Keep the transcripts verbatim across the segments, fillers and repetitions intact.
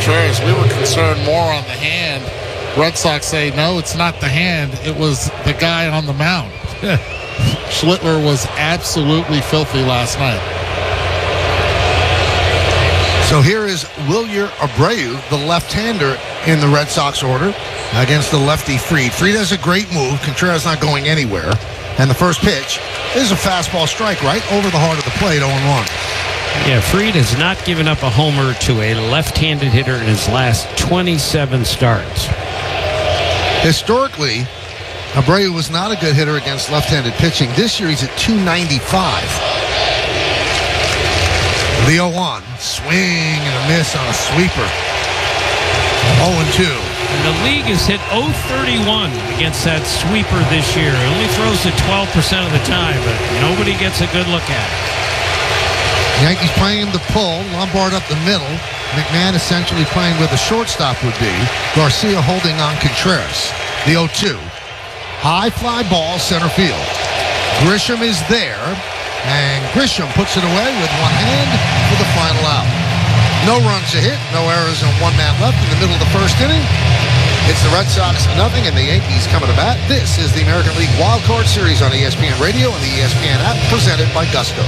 Contreras. We were concerned more on the hand. Red Sox say, no, it's not the hand. It was the guy on the mound. Schlittler was absolutely filthy last night. So here is Wilyer Abreu, the left-hander in the Red Sox order, against the lefty Fried. Fried has a great move. Contreras not going anywhere. And the first pitch is a fastball strike right over the heart of the plate, oh and one. Yeah, Fried has not given up a homer to a left-handed hitter in his last twenty-seven starts. Historically, Abreu was not a good hitter against left-handed pitching. This year he's at two ninety-five. The oh one, swing and a miss on a sweeper. oh and two. And the league has hit oh thirty-one against that sweeper this year. He only throws it twelve percent of the time, but nobody gets a good look at it. Yankees playing him to pull. Lombard up the middle. McMahon essentially playing where the shortstop would be. Garcia holding on Contreras. The oh two. High fly ball, center field. Grisham is there. And Grisham puts it away with one hand for the final out. No runs to hit, no errors, and one man left in the middle of the first inning. It's the Red Sox nothing, and the Yankees coming to bat. This is the American League Wild Card Series on E S P N Radio and the E S P N app, presented by Gusto.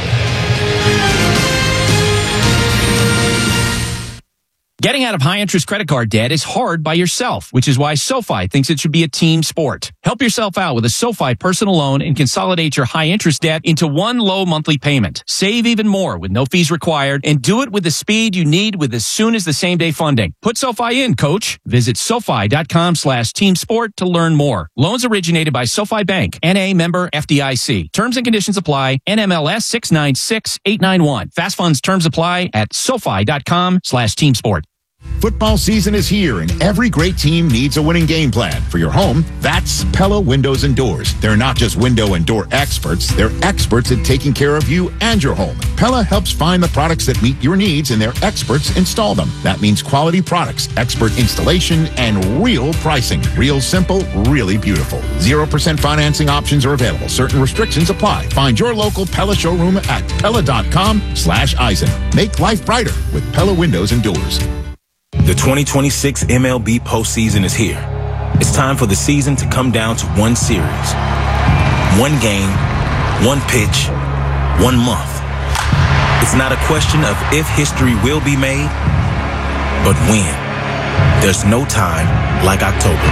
Getting out of high-interest credit card debt is hard by yourself, which is why SoFi thinks it should be a team sport. Help yourself out with a SoFi personal loan and consolidate your high-interest debt into one low monthly payment. Save even more with no fees required, and do it with the speed you need with as soon as the same-day funding. Put SoFi in, coach. Visit SoFi.com slash team sport to learn more. Loans originated by SoFi Bank, N A member F D I C. Terms and conditions apply. N M L S six nine six eight nine one. Fast funds terms apply at SoFi.com slash team sport. Football season is here, and every great team needs a winning game plan. For your home, that's Pella Windows and Doors. They're not just window and door experts, they're experts at taking care of you and your home. Pella helps find the products that meet your needs, and their experts install them. That means quality products, expert installation, and real pricing. Real simple, really beautiful. zero percent financing options are available. Certain restrictions apply. Find your local Pella showroom at Pella.com slash Eisen. Make life brighter with Pella Windows and Doors. The twenty twenty-six M L B postseason is here. It's time for the season to come down to one series. One game, one pitch, one month. It's not a question of if history will be made, but when. There's no time like October.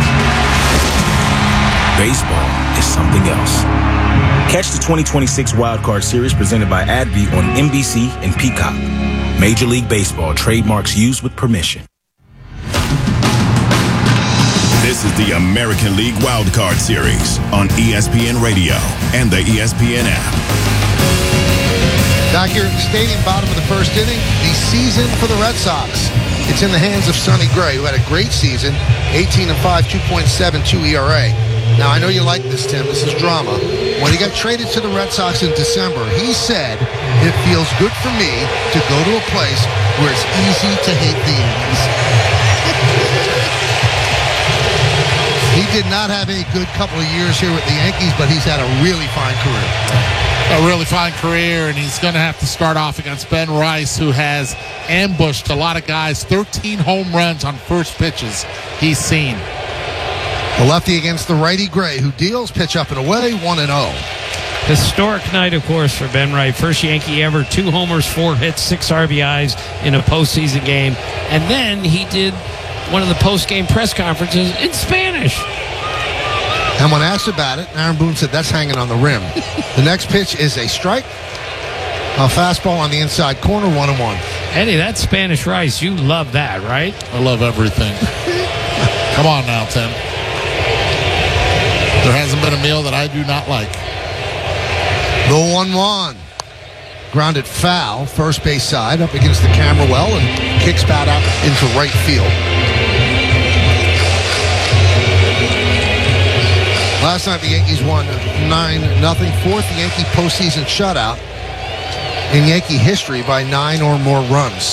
Baseball is something else. Catch the twenty twenty-six Wild Card Series presented by A D V on N B C and Peacock. Major League Baseball trademarks used with permission. This is the American League Wild Card Series on E S P N Radio and the E S P N app. Back here at the stadium, bottom of the first inning, the season for the Red Sox. It's in the hands of Sonny Gray, who had a great season, eighteen and five, two point seven two E R A. Now, I know you like this, Tim. This is drama. When he got traded to the Red Sox in December, he said, it feels good for me to go to a place where it's easy to hate the Yankees. He did not have a good couple of years here with the Yankees, but he's had a really fine career. A really fine career, and he's going to have to start off against Ben Rice, who has ambushed a lot of guys. thirteen home runs on first pitches he's seen. The lefty against the righty Gray, who deals, pitch up and away, one and oh. Historic night, of course, for Ben Wright. First Yankee ever, two homers, four hits, six R B Is in a postseason game. And then he did one of the post-game press conferences in Spanish. And when asked about it, Aaron Boone said, that's hanging on the rim. The next pitch is a strike. A fastball on the inside corner, one and one. Eddie, that's Spanish rice. You love that, right? I love everything. Come on now, Tim. There hasn't been a meal that I do not like. The one one. Grounded foul, first base side, up against the camera well, and kicks bat out into right field. Last night, the Yankees won nine nothing. Fourth Yankee postseason shutout in Yankee history by nine or more runs.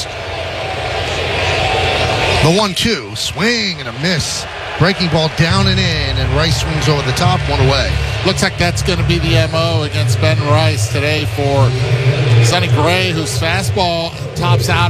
The one two, swing and a miss. Breaking ball down and in, and Rice swings over the top, one away. Looks like that's going to be the M O against Ben Rice today for Sonny Gray, whose fastball tops out